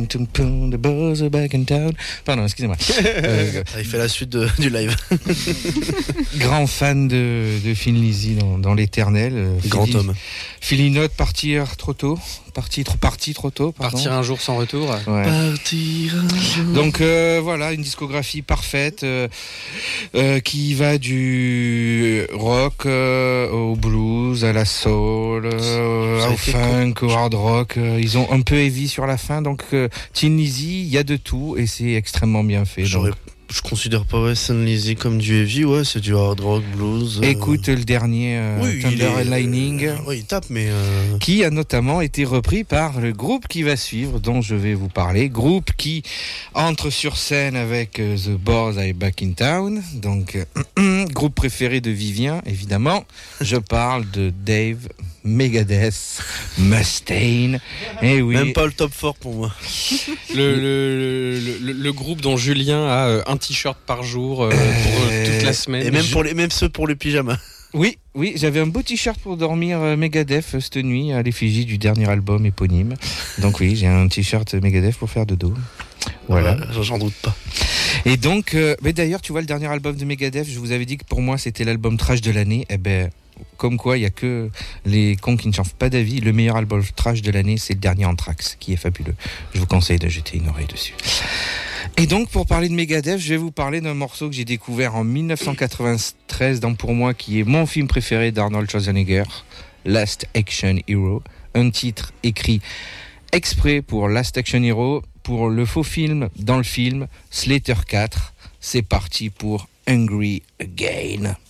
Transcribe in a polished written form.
The boys are back in town. Pardon, excusez-moi. Il fait la suite du live. Grand fan de Thin Lizzy dans l'éternel. Grand homme. Philly Note, partir trop tôt. Partir trop tôt. Pardon. Partir un jour sans retour. Ouais. Partir un jour. Donc voilà, une discographie parfaite qui va du rock au blues, à la soul, au funk, au hard rock. Ils ont un peu heavy sur la fin, donc Thin Lizzy, il y a de tout et c'est extrêmement bien fait. Je considère pas Thin Lizzy comme du heavy, c'est du hard rock, blues. Écoute le dernier Thunder and Lightning, il tape, mais qui a notamment été repris par le groupe qui va suivre, dont je vais vous parler. Groupe qui entre sur scène avec The Boys Are Back in Town, donc groupe préféré de Vivien, évidemment. Je parle de Dave Megadeth Mustaine. Et oui. Même pas le top 4 pour moi. Le groupe dont Julien a un t-shirt par jour pour toute la semaine. Et même ceux pour le pyjama. Oui, j'avais un beau t-shirt pour dormir Megadeth cette nuit à l'effigie du dernier album éponyme. Donc oui, j'ai un t-shirt Megadeth pour faire dodo. Voilà. J'en doute pas. Et donc, mais d'ailleurs, tu vois, le dernier album de Megadeth, je vous avais dit que pour moi c'était l'album trash de l'année. Eh ben, comme quoi, il n'y a que les cons qui ne changent pas d'avis. Le meilleur album trash de l'année, c'est le dernier Anthrax, qui est fabuleux. Je vous conseille de jeter une oreille dessus. Et donc, pour parler de Megadeth, je vais vous parler d'un morceau que j'ai découvert en 1993 dans, pour moi, qui est mon film préféré d'Arnold Schwarzenegger, Last Action Hero. Un titre écrit exprès pour Last Action Hero, pour le faux film dans le film, Slater 4. C'est parti pour Hungry Again.